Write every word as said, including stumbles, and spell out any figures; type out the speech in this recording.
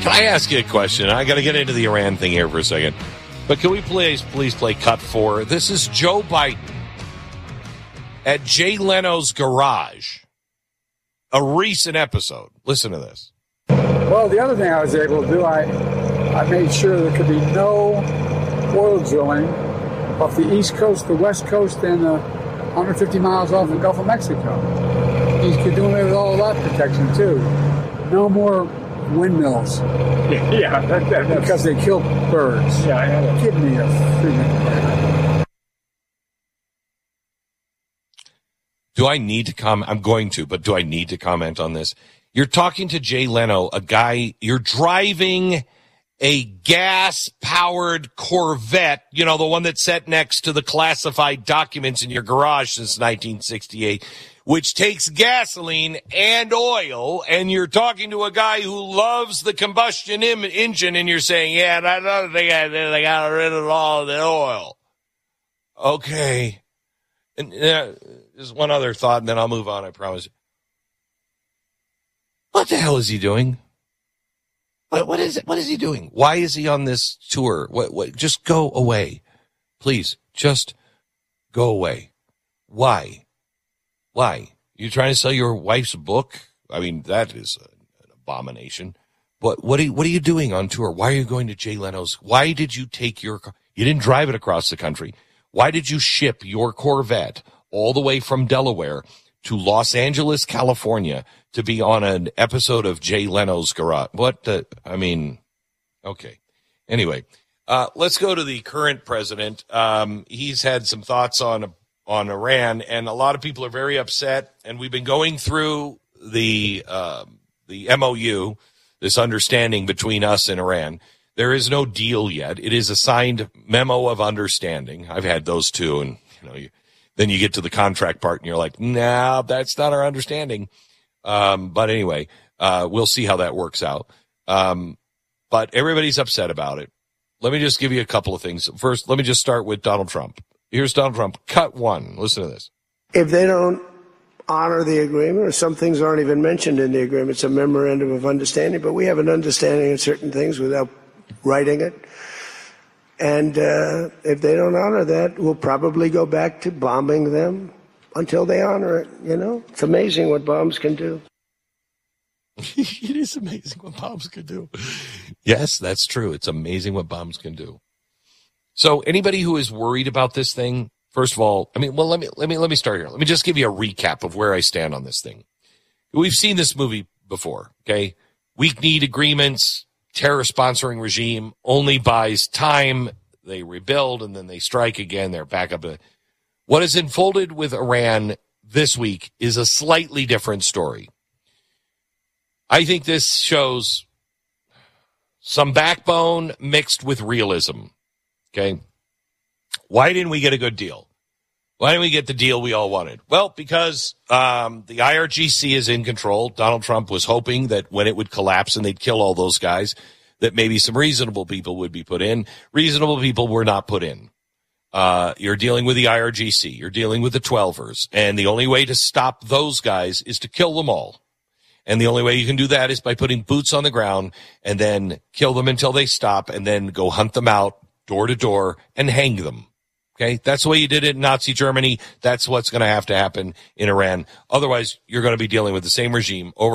Can I ask you a question? I got to get into the Iran thing here for a second. But can we please, please play cut four? This is Joe Biden at Jay Leno's garage. A recent episode. Listen to this. Well, the other thing I was able to do, I I made sure there could be no oil drilling off the East Coast, the West Coast, and uh, one hundred fifty miles off the Gulf of Mexico. He's doing it with all that protection, too. No more windmills. Yeah, that, that, because they kill birds. Yeah, I had it. Give me a freaking... Do I need to comment? I'm going to, but do I need to comment on this? You're talking to Jay Leno, a guy, you're driving a gas-powered Corvette, you know, the one that's set next to the classified documents in your garage since nineteen sixty-eight, which takes gasoline and oil, and you're talking to a guy who loves the combustion im- engine, and you're saying, yeah, that's another thing I did, I got rid of all the oil. Okay. And uh, there's one other thought, and then I'll move on, I promise. What the hell is he doing? What, what is it? What is he doing? Why is he on this tour? What, what, just go away. Please, just go away. Why? Why? You trying to sell your wife's book? I mean, that is an abomination. But what are you, what are you doing on tour? Why are you going to Jay Leno's? Why did you take your car? You didn't drive it across the country. Why did you ship your Corvette all the way from Delaware to Los Angeles, California, to be on an episode of Jay Leno's Garage? What the, I mean, okay. Anyway, uh, let's go to the current president. Um, he's had some thoughts on, on Iran, and a lot of people are very upset. And we've been going through the, uh, the M O U, this understanding between us and Iran. There is no deal yet. It is a signed memo of understanding. I've had those too. And, you know, you, then you get to the contract part and you're like, nah, that's not our understanding. Um, but anyway, uh, we'll see how that works out. Um, but everybody's upset about it. Let me just give you a couple of things. First, let me just start with Donald Trump. Here's Donald Trump. Cut one. Listen to this. If they don't honor the agreement, or some things aren't even mentioned in the agreement, it's a memorandum of understanding, but we have an understanding in certain things without writing it. And uh, if they don't honor that, we'll probably go back to bombing them until they honor it. You know, it's amazing what bombs can do. It is amazing what bombs can do. Yes, that's true. It's amazing what bombs can do. So anybody who is worried about this thing, first of all, I mean, well, let me, let me, let me start here. Let me just give you a recap of where I stand on this thing. We've seen this movie before. Okay. Weak-kneed agreements, terror sponsoring regime only buys time. They rebuild and then they strike again. They're back up. What is unfolded with Iran this week is a slightly different story. I think this shows some backbone mixed with realism. Okay. Why didn't we get a good deal? Why didn't we get the deal we all wanted? Well, because um, the I R G C is in control. Donald Trump was hoping that when it would collapse and they'd kill all those guys, that maybe some reasonable people would be put in. Reasonable people were not put in. Uh, you're dealing with the I R G C. You're dealing with the twelvers. And the only way to stop those guys is to kill them all. And the only way you can do that is by putting boots on the ground and then kill them until they stop and then go hunt them out door to door and hang them. Okay, that's the way you did it in Nazi Germany. That's what's going to have to happen in Iran. Otherwise, you're going to be dealing with the same regime over